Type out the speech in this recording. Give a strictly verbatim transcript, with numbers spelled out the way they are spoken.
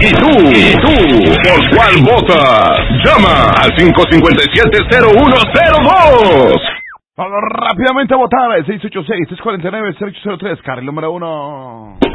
¿Y tú? ¿Y tú? ¿Por cuál votas? Llama al cinco cinco siete, cero uno cero dos. Vamos rápidamente a votar al seis ocho seis, tres cuatro nueve, cero ocho cero tres, carril número uno.